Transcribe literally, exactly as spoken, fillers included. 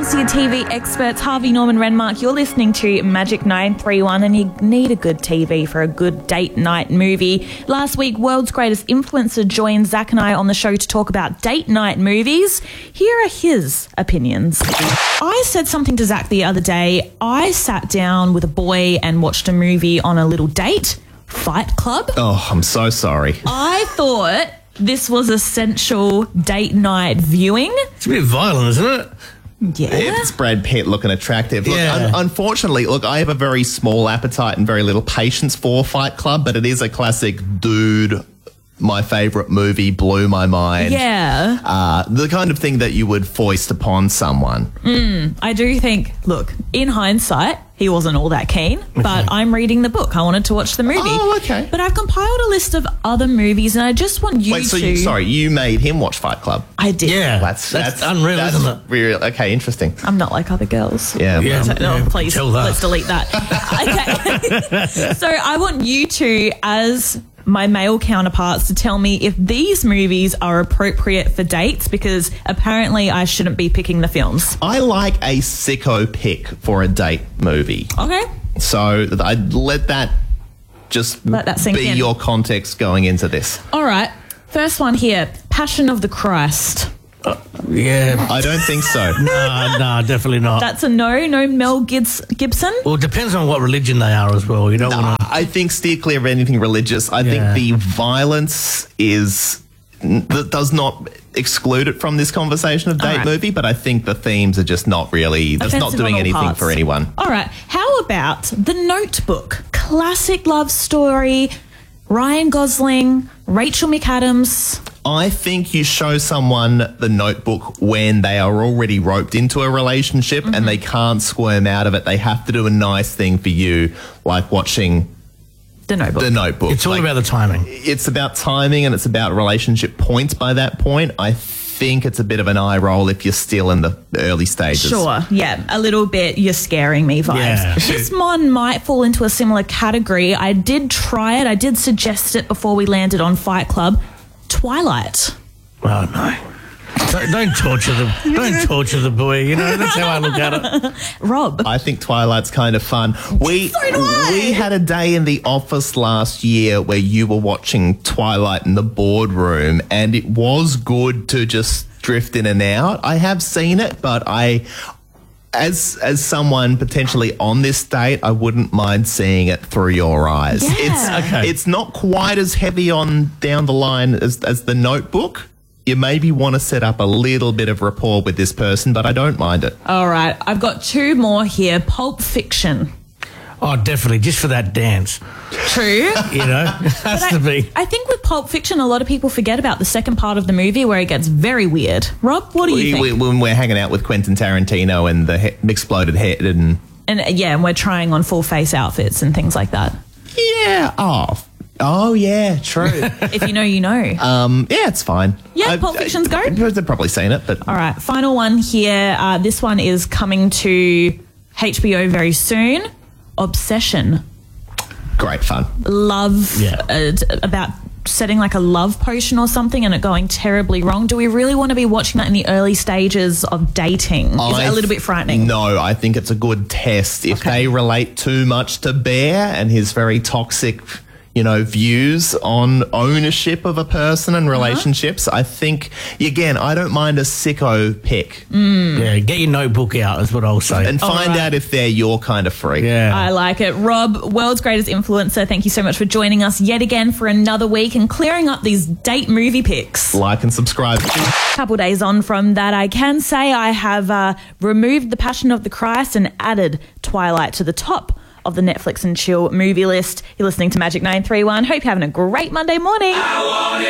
Greetings to your T V experts, Harvey Norman Renmark. You're listening to Magic nine three one, and you need a good T V for a good date night movie. Last week, world's greatest influencer joined Zach and I on the show to talk about date night movies. Here are his opinions. I said something to Zach the other day. I sat down with a boy and watched a movie on a little date, Fight Club. Oh, I'm so sorry. I thought this was essential date night viewing. It's a bit violent, isn't it? Yeah. It's Brad Pitt looking attractive. Look, Yeah. un- unfortunately, look, I have a very small appetite and very little patience for Fight Club, but it is a classic dude. My favourite movie blew my mind. Yeah. Uh, the kind of thing that you would foist upon someone. I do think, look, in hindsight, he wasn't all that keen, but I'm reading the book. I wanted to watch the movie. Oh, okay. But I've compiled a list of other movies, and I just want you Wait, so to... you, sorry, you made him watch Fight Club? I did. Yeah. That's That's, that's, unreal, that's isn't it? Real. Okay, interesting. I'm not like other girls. Yeah. Yeah. So- no, Yeah, please, tell that. let's delete that. Okay. So I want you two, as my male counterparts, to tell me if these movies are appropriate for dates, because apparently I shouldn't be picking the films. I like a sicko pick for a date movie. Okay. So I'd let that just Let that sink be in. your context going into this. All right. First one here, Passion of the Christ. Yeah. I don't think so. No, no, definitely not. That's a no. No Mel Gibbs- Gibson. Well, it depends on what religion they are as well. You don't want to... I think steer clear of anything religious. I Yeah. think the violence is that does not exclude it from this conversation of date All right. movie, but I think the themes are just not really, that's not Offensive doing on all anything parts. for anyone. All right. How about The Notebook? Classic love story. Ryan Gosling, Rachel McAdams. I think you show someone The Notebook when they are already roped into a relationship Mm-hmm. and they can't squirm out of it. They have to do a nice thing for you, like watching The Notebook. The Notebook. It's all Like, about the timing. it's about timing and it's about relationship points by that point. I think it's a bit of an eye roll if you're still in the early stages. Sure, yeah, a little bit you're scaring me vibes. Yeah. This one might fall into a similar category. I did try it. I did suggest it before we landed on Fight Club. Twilight. Oh, no. Don't, don't torture the don't torture the boy, you know. That's how I look at it. Rob. I think Twilight's kind of fun. We So do I. we had a day in the office last year where you were watching Twilight in the boardroom, and it was good to just drift in and out. I have seen it, but I, as as someone potentially on this date, I wouldn't mind seeing it through your eyes. Yeah. It's Okay. it's not quite as heavy on down the line as as The Notebook. You maybe want to set up a little bit of rapport with this person, but I don't mind it. All right, I've got two more here. Pulp Fiction. Oh, definitely, just for that dance, True. you know. Has I, to be. I think with Pulp Fiction, a lot of people forget about the second part of the movie where it gets very weird. Rob, what do you We, think? we, when we're hanging out with Quentin Tarantino and the he- exploded head and and uh, yeah, and we're trying on full face outfits and things like that. yeah, oh, oh yeah, true. If you know, you know. um, yeah, it's fine. Yeah, I- Pulp Fiction's go. I- They've probably seen it, but All right, final one here. Uh, this one is coming to H B O very soon. Obsession. great fun. Love. Yeah. Uh, d- about setting like a love potion or something and it going terribly wrong. Do we really want to be watching that in the early stages of dating? Is it I a little bit frightening? No, I think it's a good test. If Okay. they relate too much to Bear and his very toxic, you know, views on ownership of a person and relationships, I think, again, I don't mind a sicko pick Yeah, get your notebook out is what I'll say. and find right. out if they're your kind of freak. yeah. I like it. Rob, world's greatest influencer, thank you so much for joining us yet again for another week and clearing up these date movie picks. Like and subscribe. Couple days on from that, I can say I have uh, removed The Passion of the Christ and added Twilight to the top of the Netflix and Chill movie list. You're listening to Magic nine three one. Hope you're having a great Monday morning.